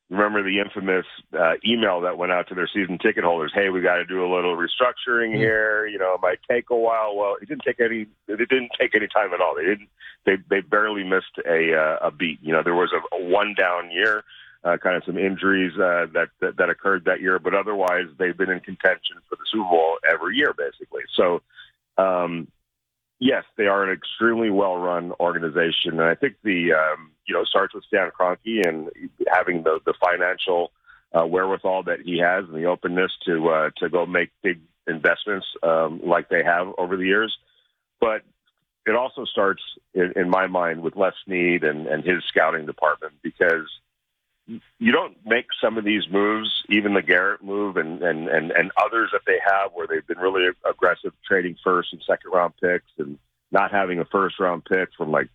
remember the infamous email that went out to their season ticket holders. Hey, we got to do a little restructuring here. You know, it might take a while. Well, it didn't take any time at all. They barely missed a beat. You know, there was a one down year, kind of some injuries that occurred that year, but otherwise they've been in contention for the Super Bowl every year, basically. So, yes, they are an extremely well-run organization, and I think it starts with Stan Kroenke and having the financial wherewithal that he has and the openness to go make big investments like they have over the years. But it also starts, in my mind, with Les Snead and his scouting department, because you don't make some of these moves, even the Garrett move and others that they have where they've been really aggressive trading first and second round picks and not having a first round pick from like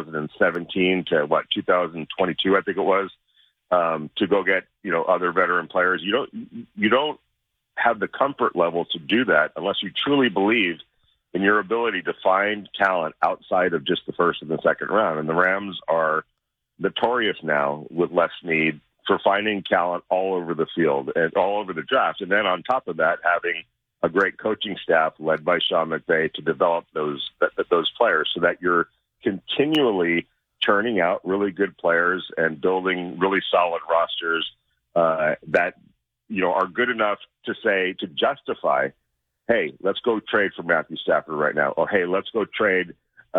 2017 to 2022, I think it was, to go get, other veteran players. You don't have the comfort level to do that unless you truly believe in your ability to find talent outside of just the first and the second round. And the Rams are notorious now with Les Snead for finding talent all over the field and all over the draft. And then on top of that, having a great coaching staff led by Sean McVay to develop those players so that you're continually churning out really good players and building really solid rosters that, are good enough to justify, hey, let's go trade for Matthew Stafford right now. Or, hey, let's go trade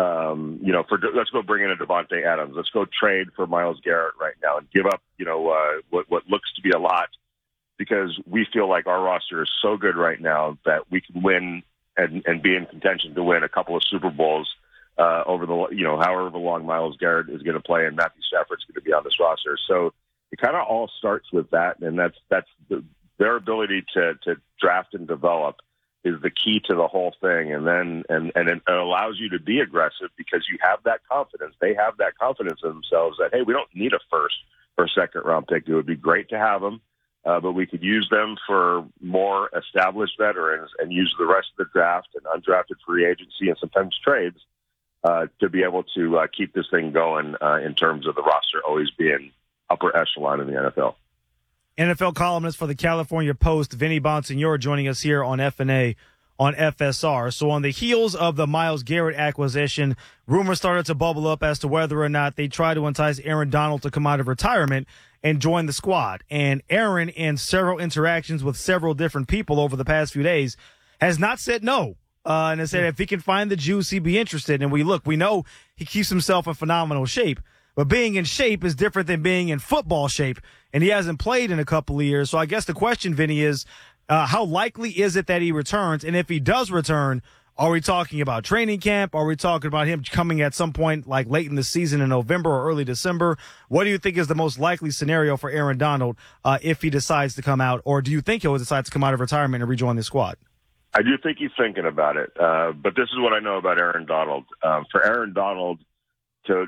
let's go bring in a Devontae Adams. Let's go trade for Myles Garrett right now and give up, what looks to be a lot, because we feel like our roster is so good right now that we can win and be in contention to win a couple of Super Bowls over the, however long Myles Garrett is going to play and Matthew Stafford's going to be on this roster. So it kind of all starts with that, and that's their ability to draft and develop is the key to the whole thing. And then, and it allows you to be aggressive because you have that confidence. They have that confidence in themselves that, hey, we don't need a first or second round pick. It would be great to have them, but we could use them for more established veterans and use the rest of the draft and undrafted free agency and sometimes trades to be able to keep this thing going in terms of the roster always being upper echelon in the NFL. NFL columnist for the California Post, Vinny Bonsignore, joining us here on FNA on FSR. So on the heels of the Myles Garrett acquisition, rumors started to bubble up as to whether or not they try to entice Aaron Donald to come out of retirement and join the squad. And Aaron, in several interactions with several different people over the past few days, has not said no. And has said if he can find the juice, he'd be interested. And we know he keeps himself in phenomenal shape. But being in shape is different than being in football shape, and he hasn't played in a couple of years. So I guess the question, Vinny, is how likely is it that he returns? And if he does return, are we talking about training camp? Are we talking about him coming at some point like late in the season in November or early December? What do you think is the most likely scenario for Aaron Donald if he decides to come out? Or do you think he'll decide to come out of retirement and rejoin the squad? I do think he's thinking about it. But this is what I know about Aaron Donald. For Aaron Donald to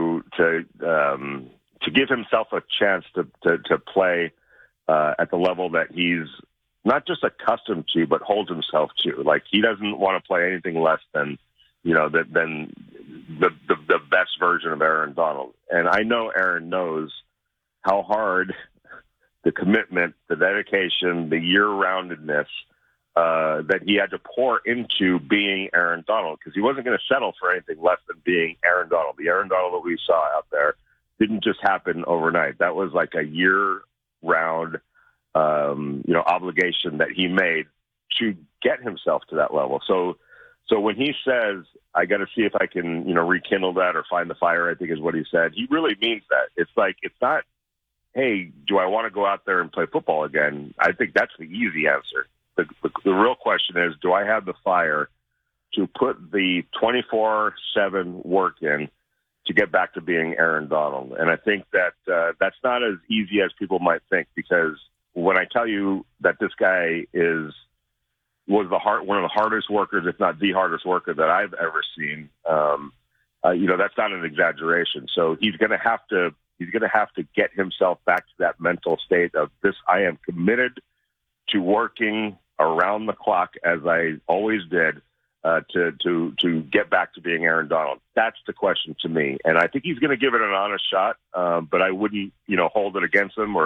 give himself a chance to play at the level that he's not just accustomed to, but holds himself to. Like, he doesn't want to play anything less than than the best version of Aaron Donald. And I know Aaron knows how hard the commitment, the dedication, the year-roundedness that he had to pour into being Aaron Donald, because he wasn't going to settle for anything less than being Aaron Donald. The Aaron Donald that we saw out there didn't just happen overnight. That was like a year-round, obligation that he made to get himself to that level. So when he says, I got to see if I can, rekindle that or find the fire, I think is what he said. He really means that. It's like, it's not, hey, do I want to go out there and play football again? I think that's the easy answer. The real question is, do I have the fire to put the 24/7 work in to get back to being Aaron Donald? And I think that that's not as easy as people might think, because when I tell you that this guy was one of the hardest workers, if not the hardest worker that I've ever seen, that's not an exaggeration. So he's going to have to get himself back to that mental state of this. I am committed to working around the clock as I always did to get back to being Aaron Donald. That's the question to me. And I think he's going to give it an honest shot, but I wouldn't, hold it against him or